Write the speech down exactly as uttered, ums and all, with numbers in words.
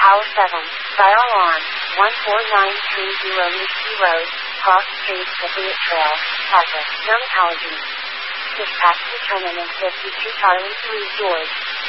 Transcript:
Tower seven, Fire Alarm, one four nine three zero Nisky Road, Cross Street, Affiliate Trail, Address, Known Allergies. Dispatch determinant fifty-two Charlie three George.